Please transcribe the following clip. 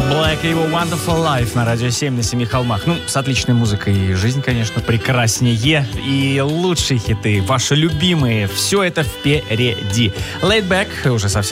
Black и его Wonderful Life на радио 7 на семи холмах. Ну, с отличной музыкой. И жизнь, конечно, прекраснее. И лучшие хиты, ваши любимые. Все это впереди. Laid Back уже совсем